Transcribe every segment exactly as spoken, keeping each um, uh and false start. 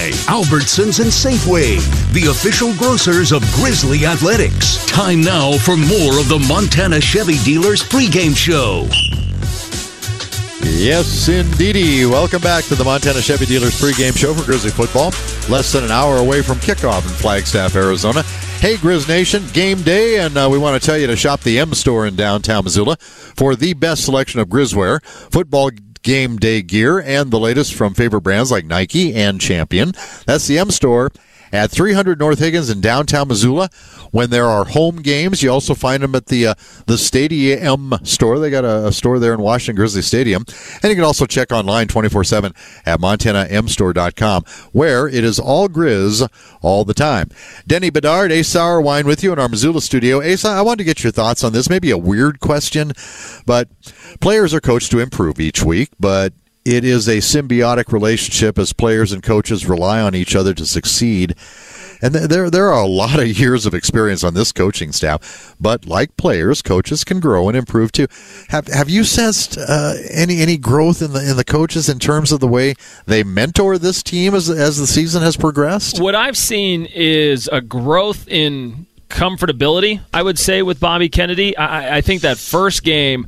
by Albertsons and Safeway, the official grocers of Grizzly Athletics. Time now for more of the Montana Chevy Dealers pregame show. Yes, indeedy. Welcome back to the Montana Chevy Dealers pregame show for Grizzly football. Less than an hour away from kickoff in Flagstaff, Arizona. Hey, Grizz Nation, game day, and uh, we want to tell you to shop the M Store in downtown Missoula for the best selection of Grizzwear, football game day gear, and the latest from favorite brands like Nike and Champion. That's the M Store at three hundred North Higgins in downtown Missoula. When there are home games, you also find them at the uh, the Stadium store. They got a, a store there in Washington Grizzly Stadium. And you can also check online twenty-four seven at montana m store dot com, where it is all Grizz all the time. Denny Bedard, Ace Sour Wine with you in our Missoula studio. Ace, I wanted to get your thoughts on this. Maybe a weird question, but players are coached to improve each week, but it is a symbiotic relationship as players and coaches rely on each other to succeed. And there there are a lot of years of experience on this coaching staff. But like players, coaches can grow and improve too. Have have you sensed uh, any any growth in the in the coaches in terms of the way they mentor this team as as the season has progressed? What I've seen is a growth in comfortability, I would say, with Bobby Kennedy. I, I think that first game,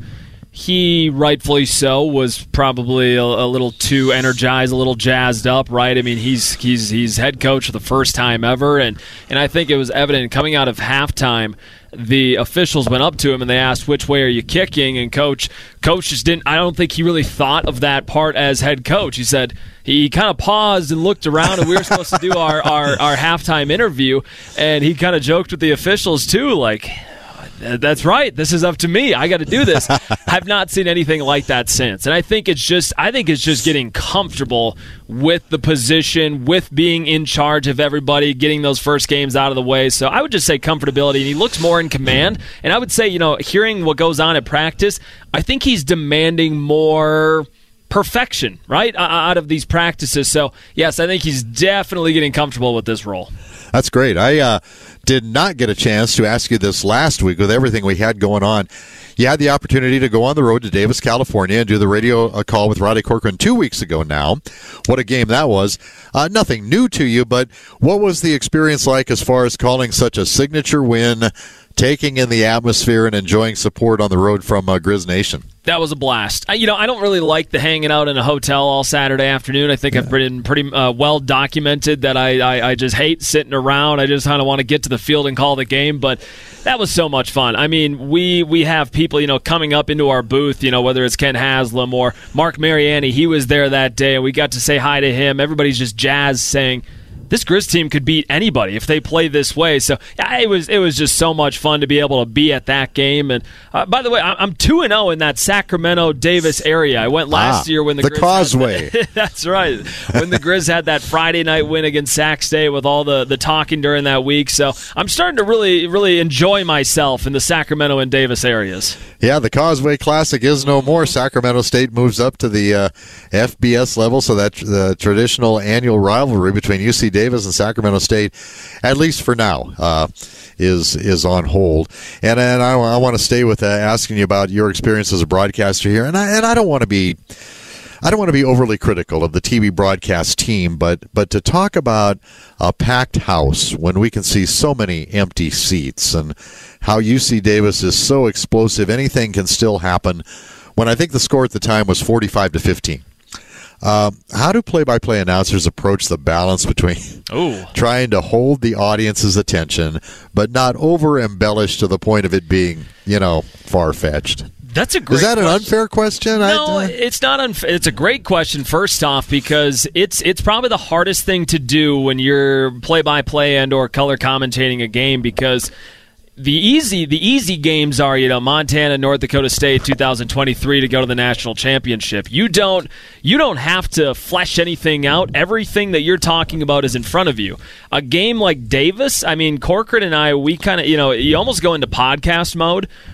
he, rightfully so, was probably a, a little too energized, a little jazzed up, right? I mean, he's he's he's head coach for the first time ever, and, and I think it was evident coming out of halftime, the officials went up to him and they asked, which way are you kicking? And coach coach just didn't, I don't think he really thought of that part as head coach. He said, he kind of paused and looked around, and we were supposed to do our, our, our halftime interview, and he kind of joked with the officials too, like, that's right. This is up to me. I got to do this. I've not seen anything like that since. And I think it's just I think it's just getting comfortable with the position, with being in charge of everybody, getting those first games out of the way. So I would just say comfortability, and he looks more in command. And I would say, you know, hearing what goes on at practice, I think he's demanding more perfection, right, out of these practices. So, yes, I think he's definitely getting comfortable with this role. That's great. I uh, did not get a chance to ask you this last week with everything we had going on. You had the opportunity to go on the road to Davis, California, and do the radio uh, call with Roddy Corcoran two weeks ago now. What a game that was. Uh, nothing new to you, but what was the experience like as far as calling such a signature win, taking in the atmosphere, and enjoying support on the road from uh, Grizz Nation? That was a blast. I, you know, I don't really like the hanging out in a hotel all Saturday afternoon. I think yeah. I've been pretty uh, well documented that I, I, I just hate sitting around. I just kind of want to get to the field and call the game. But that was so much fun. I mean, we we have people, you know, coming up into our booth, you know, whether it's Ken Haslam or Mark Mariani. He was there that day, and we got to say hi to him. Everybody's just jazzed saying, this Grizz team could beat anybody if they play this way. So yeah, it was it was just so much fun to be able to be at that game. And uh, by the way, I'm two and zero in that Sacramento Davis area. I went last ah, year when the, the Grizz Causeway. Had that, that's right. When the Grizz had that Friday night win against Sac State with all the the talking during that week. So I'm starting to really really enjoy myself in the Sacramento and Davis areas. Yeah, the Causeway Classic is no more. Sacramento State moves up to the uh, F B S level, so that the traditional annual rivalry between U C Davis and Sacramento State, at least for now, uh, is is on hold. And and I, I want to stay with uh, asking you about your experience as a broadcaster here. And I and I don't want to be. I don't want to be overly critical of the T V broadcast team, but but to talk about a packed house when we can see so many empty seats and how U C Davis is so explosive, anything can still happen. When I think the score at the time was forty-five to fifteen. Um, how do play-by-play announcers approach the balance between Ooh. trying to hold the audience's attention but not over-embellish to the point of it being, you know, far-fetched? That's a great Is that question. an unfair question? No, I, uh, it's not unfair. It's a great question, first off, because it's it's probably the hardest thing to do when you're play-by-play and or color commentating a game, because the easy the easy games are, you know, Montana, North Dakota State two thousand twenty-three to go to the national championship. You don't you don't have to flesh anything out. Everything that you're talking about is in front of you. A game like Davis, I mean, Corcoran and I, we kind of, you know, you almost go into podcast mode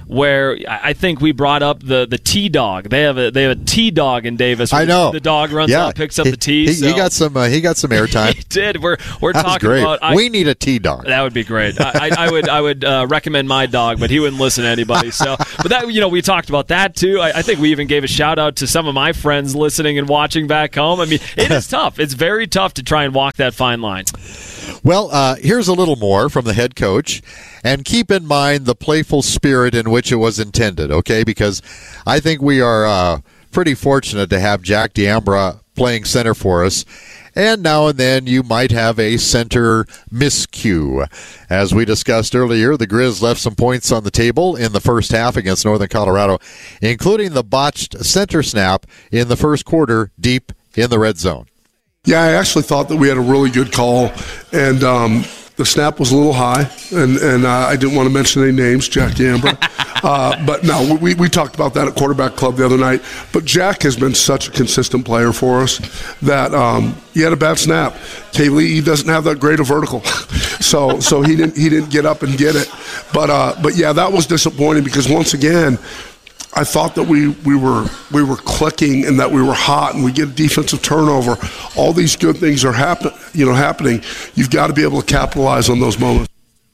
where I think we brought up the the T dog. They have a they have a T dog in Davis. I know the dog runs yeah. out, picks up he, the T. He, so. he got some. Uh, he got some airtime. He did. We're we're That's talking great. about. I, we need a T dog. That would be great. I, I, I would I would uh, recommend my dog, but he wouldn't listen to anybody. So, but that you know we talked about that too. I, I think we even gave a shout out to some of my friends listening and watching back home. I mean, it is tough. It's very tough to try and walk that fine line. Well, uh, here's a little more from the head coach, and keep in mind the playful spirit in which it was intended, okay? Because I think we are uh, pretty fortunate to have Jack D'Ambra playing center for us, and now and then you might have a center miscue. As we discussed earlier, the Grizz left some points on the table in the first half against Northern Colorado, including the botched center snap in the first quarter deep in the red zone. Yeah, I actually thought that we had a really good call, and um, the snap was a little high, and, and uh, I didn't want to mention any names, Jack D'Ambra. uh, but no, we, we talked about that at Quarterback Club the other night. But Jack has been such a consistent player for us that um, he had a bad snap. Kaylee, he doesn't have that great a vertical, so so he didn't he didn't get up and get it. But uh, but yeah, that was disappointing because once again, I thought that we, we were we were clicking and that we were hot and we get a defensive turnover. All these good things are happen, you know, happening. You've got to be able to capitalize on those moments.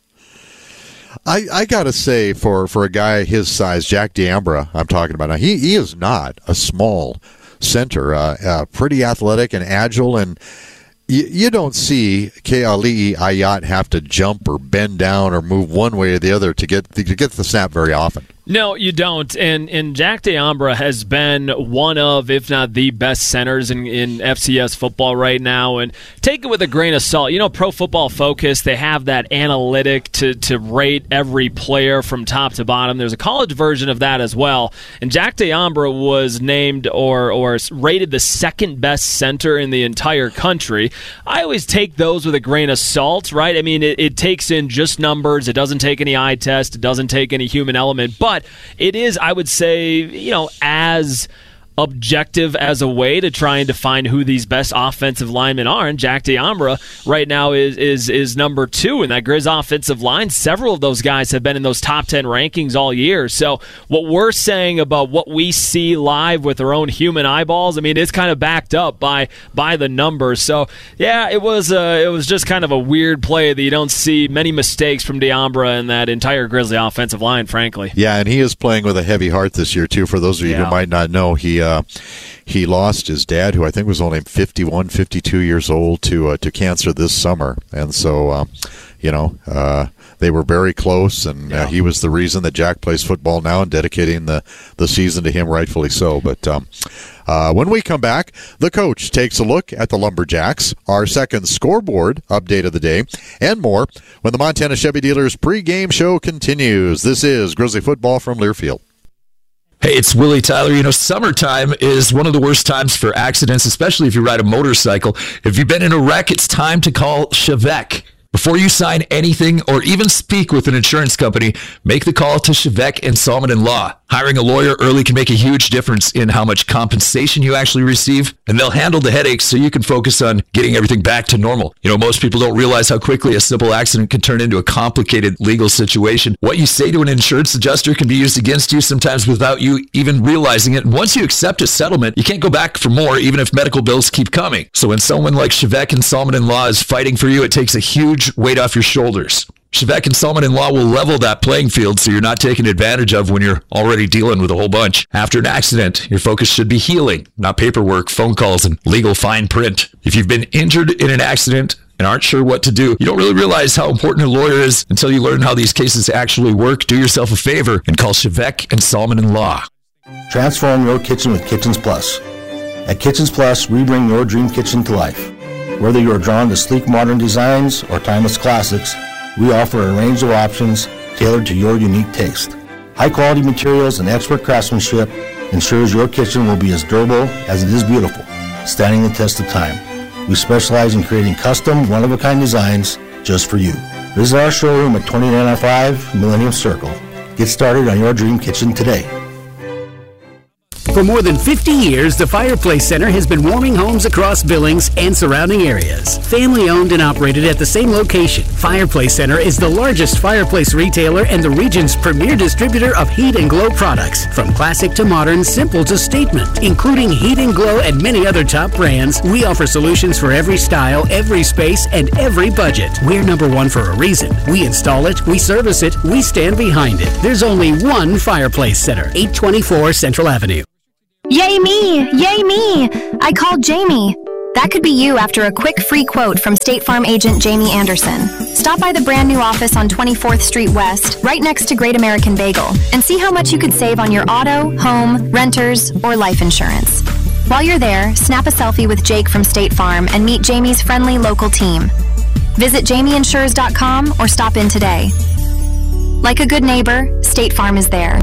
I, I got to say, for, for a guy his size, Jack D'Ambra, I'm talking about now, he, he is not a small center. Uh, uh, pretty athletic and agile, and you, you don't see Keali'i Ayat have to jump or bend down or move one way or the other to get to get the snap very often. No, you don't. And and Jack D'Ambra has been one of, if not the best centers in, in F C S football right now. And take it with a grain of salt. You know, Pro Football Focus, they have that analytic to, to rate every player from top to bottom. There's a college version of that as well. And Jack D'Ambra was named or, or rated the second best center in the entire country. I always take those with a grain of salt, right? I mean, it, it takes in just numbers. It doesn't take any eye test. It doesn't take any human element. But But it is, I would say, you know, as objective as a way to try and define who these best offensive linemen are. And Jack D'Ambra right now is is is number two in that Grizz offensive line. Several of those guys have been in those top ten rankings all year. So what we're saying about what we see live with our own human eyeballs, I mean, it's kind of backed up by by the numbers. So yeah, it was uh, it was just kind of a weird play that you don't see many mistakes from D'Ambra and that entire Grizzly offensive line, frankly. Yeah, and he is playing with a heavy heart this year too. For those of you yeah. who might not know, he Uh, he lost his dad, who I think was only fifty-one, fifty-two years old, to uh, to cancer this summer. And so, uh, you know, uh, they were very close, and yeah. uh, he was the reason that Jack plays football now and dedicating the, the season to him, rightfully so. But um, uh, when we come back, the coach takes a look at the Lumberjacks, our second scoreboard update of the day, and more when the Montana Chevy Dealers pregame show continues. This is Grizzly Football from Learfield. Hey, it's Willie Tyler. You know, summertime is one of the worst times for accidents, especially if you ride a motorcycle. If you've been in a wreck, it's time to call Chevette. Before you sign anything or even speak with an insurance company, make the call to Chevette and Salmon and Law. Hiring a lawyer early can make a huge difference in how much compensation you actually receive, and they'll handle the headaches so you can focus on getting everything back to normal. You know, most people don't realize how quickly a simple accident can turn into a complicated legal situation. What you say to an insurance adjuster can be used against you sometimes without you even realizing it. And once you accept a settlement, you can't go back for more, even if medical bills keep coming. So when someone like Chevette and Salmon and Law is fighting for you, it takes a huge weight off your shoulders. Chevette and Salmon and Law will level that playing field so you're not taken advantage of when you're already dealing with a whole bunch. After an accident, your focus should be healing, not paperwork, phone calls, and legal fine print. If you've been injured in an accident and aren't sure what to do, you don't really realize how important a lawyer is until you learn how these cases actually work. Do yourself a favor and call Chevette and Salmon and Law. Transform your kitchen with Kitchens Plus. At Kitchens Plus, we bring your dream kitchen to life. Whether you're drawn to sleek modern designs or timeless classics, we offer a range of options tailored to your unique taste. High-quality materials and expert craftsmanship ensures your kitchen will be as durable as it is beautiful, standing the test of time. We specialize in creating custom, one-of-a-kind designs just for you. Visit our showroom at twenty-nine oh five Millennium Circle. Get started on your dream kitchen today. For For more than fifty years, the Fireplace Center has been warming homes across Billings and surrounding areas. Family owned and operated at the same location, Fireplace Center is the largest fireplace retailer and the region's premier distributor of Heat and Glow products. From classic to modern, simple to statement. Including Heat and Glow and many other top brands, we offer solutions for every style, every space, and every budget. We're number one for a reason. We install it, we service it, we stand behind it. There's only one Fireplace Center, eight twenty-four Central Avenue. Yay me! Yay me! I called Jamie. That could be you after a quick free quote from State Farm agent Jamie Anderson. Stop by the brand new office on twenty-fourth Street West, right next to Great American Bagel, and see how much you could save on your auto, home, renters, or life insurance. While you're there, snap a selfie with Jake from State Farm and meet Jamie's friendly local team. Visit jamie insures dot com or stop in today. Like a good neighbor, State Farm is there.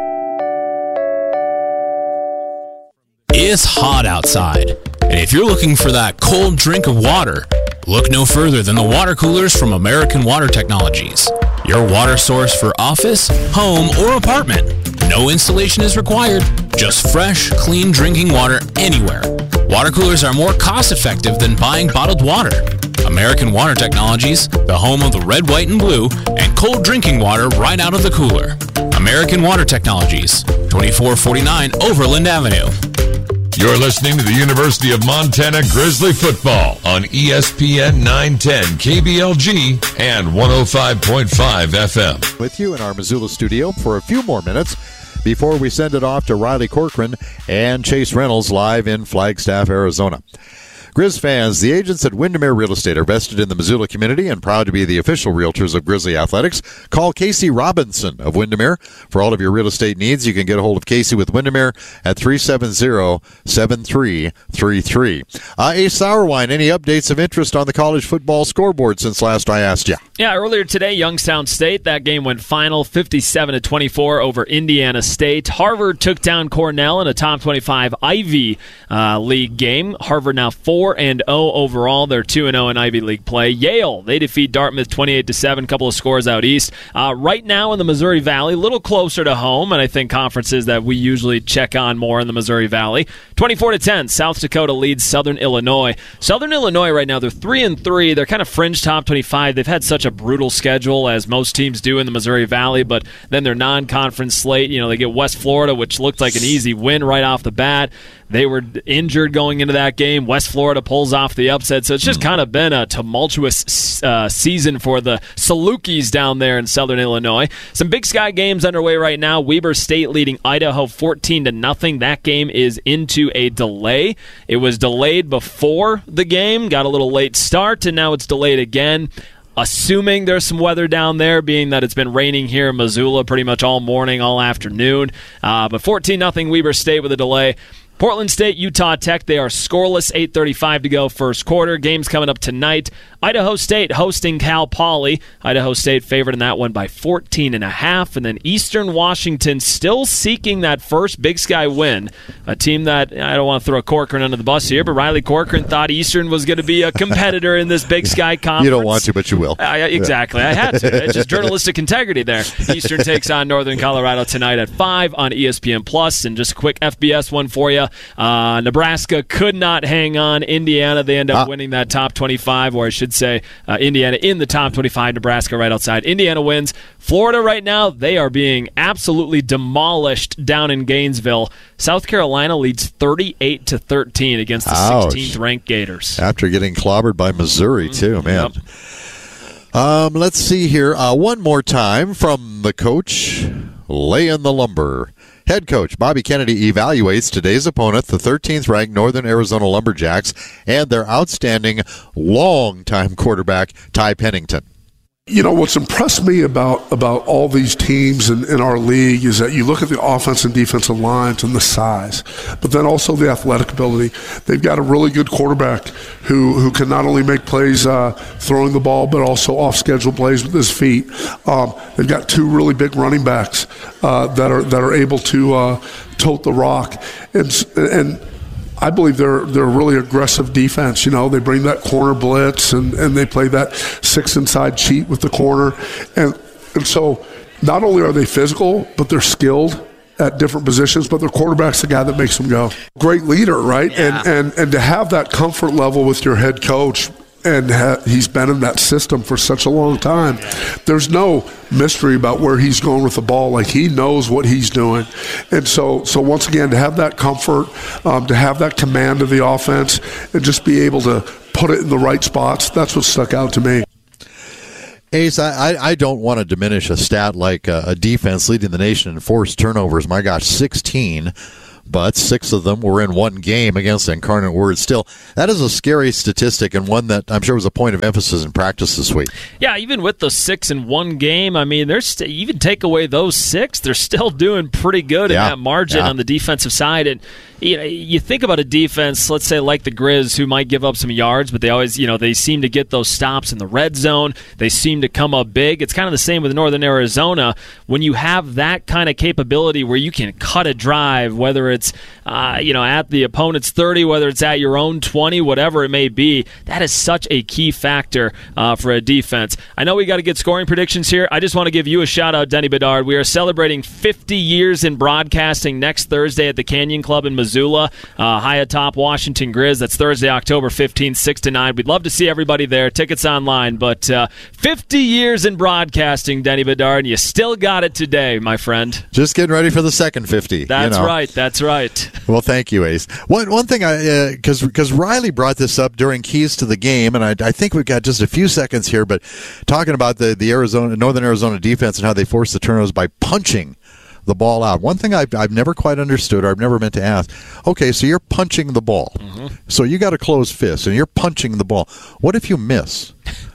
It's hot outside, and if you're looking for that cold drink of water, look no further than the water coolers from American Water Technologies. Your water source for office, home, or apartment. No installation is required, just fresh, clean drinking water anywhere. Water coolers are more cost-effective than buying bottled water. American Water Technologies, the home of the red, white, and blue, and cold drinking water right out of the cooler. American Water Technologies, twenty-four forty-nine Overland Avenue. You're listening to the University of Montana Grizzly Football on E S P N nine ten K B L G and one oh five point five F M. With you in our Missoula studio for a few more minutes before we send it off to Riley Corcoran and Chase Reynolds live in Flagstaff, Arizona. Grizz fans, the agents at Windermere Real Estate are vested in the Missoula community and proud to be the official realtors of Grizzly Athletics. Call Casey Robinson of Windermere. For all of your real estate needs, you can get a hold of Casey with Windermere at three seven zero, seven three three three. Uh, Ace Sourwine, any updates of interest on the college football scoreboard since last I asked you? Yeah, earlier today, Youngstown State, that game went final fifty-seven to twenty-four over Indiana State. Harvard took down Cornell in a top twenty-five Ivy uh, League game. Harvard now four and oh overall. They're two and oh in Ivy League play. Yale, they defeat Dartmouth twenty-eight to seven, couple of scores out east. Uh, right now in the Missouri Valley, a little closer to home, and I think conferences that we usually check on more in the Missouri Valley. twenty-four to ten, South Dakota leads Southern Illinois. Southern Illinois right now, they're three and three. They're kind of fringe top twenty-five. They've had such a brutal schedule, as most teams do in the Missouri Valley, but then their non-conference slate, you know, they get West Florida, which looked like an easy win right off the bat. They were injured going into that game. West Florida pulls off the upset. So it's just kind of been a tumultuous uh, season for the Salukis down there in Southern Illinois. Some Big Sky games underway right now. Weber State leading Idaho fourteen to nothing. That game is into a delay. It was delayed before the game, got a little late start, and now it's delayed again. Assuming there's some weather down there, being that it's been raining here in Missoula pretty much all morning, all afternoon. Uh, but fourteen nothing Weber State with a delay. Portland State, Utah Tech, they are scoreless, eight thirty-five to go first quarter. Games coming up tonight. Idaho State hosting Cal Poly. Idaho State favored in that one by fourteen and a half. And then Eastern Washington still seeking that first Big Sky win. A team that, I don't want to throw Corcoran under the bus here, but Riley Corcoran thought Eastern was going to be a competitor in this Big Sky conference. You don't want to, but you will. Uh, exactly. I had to. It's just journalistic integrity there. Eastern takes on Northern Colorado tonight at five on E S P N Plus. And just a quick F B S one for you. Uh, Nebraska could not hang on. Indiana, they end up ah. winning that top twenty-five, or I should say uh, Indiana in the top twenty-five, Nebraska right outside. Indiana wins. Florida right now, they are being absolutely demolished down in Gainesville. South Carolina leads thirty-eight to thirteen against the Ouch. sixteenth ranked Gators. After getting clobbered by Missouri, too, man. Yep. Um, let's see here. Uh, one more time from the coach, laying the lumber. Head coach Bobby Kennedy evaluates today's opponent, the thirteenth ranked Northern Arizona Lumberjacks, and their outstanding long-time quarterback, Ty Pennington. You know, what's impressed me about, about all these teams in, in our league is that you look at the offense and defensive lines and the size, but then also the athletic ability. They've got a really good quarterback who, who can not only make plays uh, throwing the ball, but also off-schedule plays with his feet. Um, they've got two really big running backs uh, that are that are able to uh, tote the rock. And and I believe they're they're a really aggressive defense. You know, they bring that corner blitz and, and they play that six inside cheat with the corner. And and so not only are they physical, but they're skilled. at different positions, but their quarterback's the guy that makes them go. Great leader, right? Yeah. And, and and to have that comfort level with your head coach, and ha- he's been in that system for such a long time, there's no mystery about where he's going with the ball. Like, he knows what he's doing. And so, so once again, to have that comfort, um, to have that command of the offense, and just be able to put it in the right spots, that's what stuck out to me. Ace, I, I don't want to diminish a stat like uh, a defense leading the nation in forced turnovers. My gosh, sixteen. But six of them were in one game against Incarnate Word. Still, that is a scary statistic, and one that I'm sure was a point of emphasis in practice this week. Yeah, even with the six in one game, I mean, there's st- even take away those six, they're still doing pretty good yeah. in that margin yeah. on the defensive side. And you know, you think about a defense, let's say like the Grizz, who might give up some yards, but they always, you know, they seem to get those stops in the red zone. They seem to come up big. It's kind of the same with Northern Arizona. When you have that kind of capability where you can cut a drive, whether it's uh, you know at the opponent's thirty, whether it's at your own twenty, whatever it may be, that is such a key factor uh, for a defense. I know we got to get scoring predictions here. I just want to give you a shout out, Denny Bedard. We are celebrating fifty years in broadcasting next Thursday at the Canyon Club in Missoula, uh, high atop Washington Grizz. That's Thursday, October fifteenth, six to nine. We'd love to see everybody there. Tickets online. But uh, fifty years in broadcasting, Denny Bedard, and you still got it today, my friend. Just getting ready for the second fifty. That's you know. right. That's right. Well, thank you, Ace. One one thing, I because uh, because Riley brought this up during Keys to the Game, and I, I think we've got just a few seconds here, but talking about the, the Arizona Northern Arizona defense and how they force the turnovers by punching the ball out. One thing I've, I've never quite understood, or I've never meant to ask, okay, so you're punching the ball. Mm-hmm. So you got a closed fist, and you're punching the ball. What if you miss?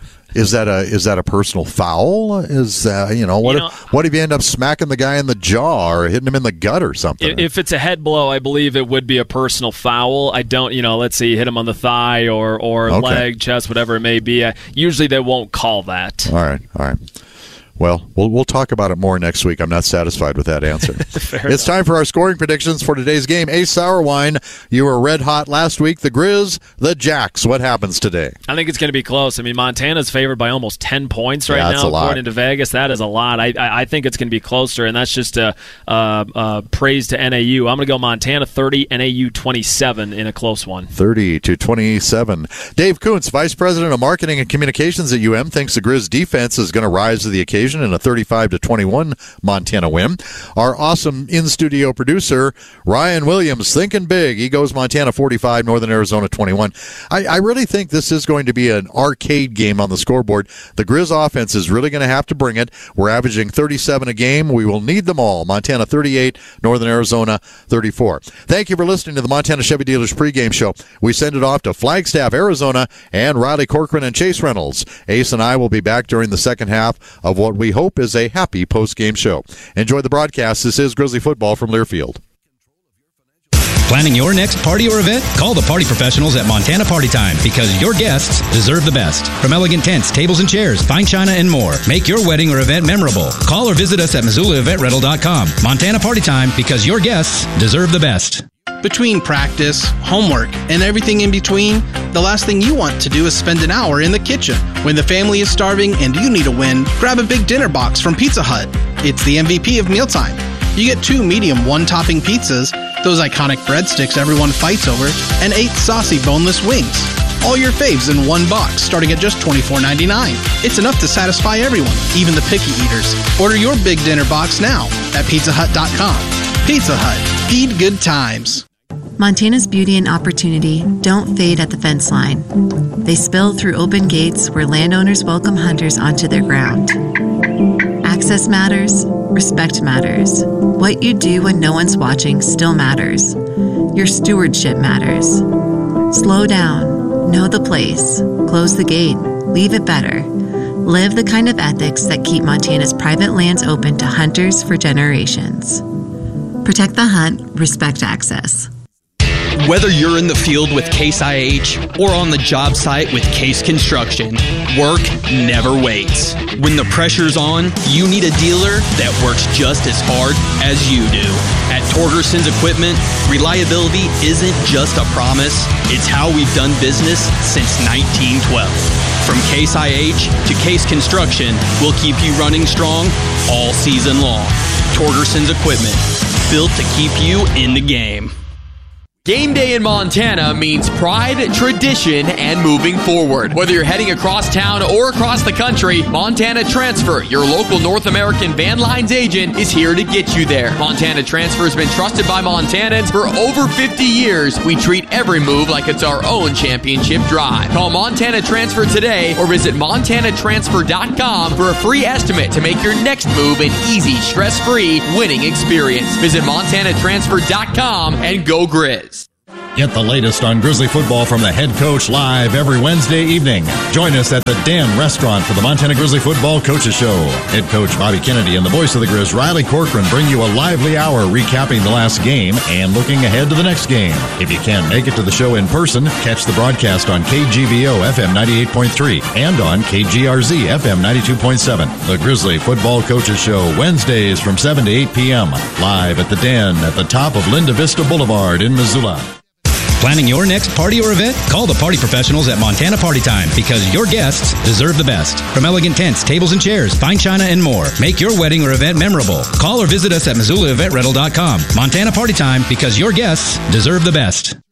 Is that a is that a personal foul? Is that, you know what you know, if what if you end up smacking the guy in the jaw or hitting him in the gut or something? If it's a head blow, I believe it would be a personal foul. I don't, you know, let's say you hit him on the thigh or or okay. leg, chest, whatever it may be. Uh, usually they won't call that. All right, all right. Well, we'll we'll talk about it more next week. I'm not satisfied with that answer. It's enough. Time for our scoring predictions for today's game. Ace Sourwine, you were red hot last week. The Grizz, the Jacks. What happens today? I think it's going to be close. I mean, Montana's favored by almost ten points right yeah, that's now, a lot. according to Vegas. That is a lot. I I, I think it's going to be closer, and that's just a, a, a praise to N A U. I'm going to go Montana thirty, N A U twenty-seven in a close one. thirty to twenty-seven. Dave Kuntz, Vice President of Marketing and Communications at U M, thinks the Grizz defense is going to rise to the occasion in a thirty-five to twenty-one Montana win. Our awesome in-studio producer, Ryan Williams, thinking big. He goes Montana forty-five, Northern Arizona twenty-one. I, I really think this is going to be an arcade game on the scoreboard. The Grizz offense is really going to have to bring it. We're averaging thirty-seven a game. We will need them all. Montana thirty-eight, Northern Arizona thirty-four. Thank you for listening to the Montana Chevy Dealers pregame show. We send it off to Flagstaff, Arizona, and Riley Corcoran and Chase Reynolds. Ace and I will be back during the second half of what we hope is a happy post-game show. Enjoy the broadcast. This is Grizzly Football from Learfield. Planning your next party or event? Call the party professionals at Montana Party Time, because your guests deserve the best. From elegant tents, tables and chairs, fine china, and more, make your wedding or event memorable. Call or visit us at Missoula Event Rental dot com. Montana Party Time, because your guests deserve the best. Between practice, homework, and everything in between, the last thing you want to do is spend an hour in the kitchen. When the family is starving and you need a win, grab a big dinner box from Pizza Hut. It's the M V P of mealtime. You get two medium one-topping pizzas, those iconic breadsticks everyone fights over, and eight saucy boneless wings. All your faves in one box, starting at just twenty-four ninety-nine. It's enough to satisfy everyone, even the picky eaters. Order your big dinner box now at pizza hut dot com. Pizza Hut. Feed good times. Montana's beauty and opportunity don't fade at the fence line. They spill through open gates where landowners welcome hunters onto their ground. Access matters, respect matters. What you do when no one's watching still matters. Your stewardship matters. Slow down, know the place, close the gate, leave it better. Live the kind of ethics that keep Montana's private lands open to hunters for generations. Protect the hunt, respect access. Whether you're in the field with Case I H or on the job site with Case Construction, work never waits. When the pressure's on, you need a dealer that works just as hard as you do. At Torgerson's Equipment, reliability isn't just a promise, it's how we've done business since nineteen twelve. From Case I H to Case Construction, we'll keep you running strong all season long. Torgerson's equipment, built to keep you in the game. Game day in Montana means pride, tradition, and moving forward. Whether you're heading across town or across the country, Montana Transfer, your local North American Van Lines agent, is here to get you there. Montana Transfer has been trusted by Montanans for over fifty years. We treat every move like it's our own championship drive. Call Montana Transfer today or visit montana transfer dot com for a free estimate to make your next move an easy, stress-free winning experience. Visit montana transfer dot com and go Grizz. Get the latest on Grizzly football from the head coach live every Wednesday evening. Join us at the Dan Restaurant for the Montana Grizzly Football Coaches Show. Head coach Bobby Kennedy and the voice of the Grizz, Riley Corcoran, bring you a lively hour recapping the last game and looking ahead to the next game. If you can't make it to the show in person, catch the broadcast on K G V O F M ninety-eight point three and on K G R Z F M ninety-two point seven. The Grizzly Football Coaches Show, Wednesdays from seven to eight p.m. Live at the Den at the top of Linda Vista Boulevard in Missoula. Planning your next party or event? Call the party professionals at Montana Party Time because your guests deserve the best. From elegant tents, tables and chairs, fine china, and more. Make your wedding or event memorable. Call or visit us at missoula event rental dot com. Montana Party Time because your guests deserve the best.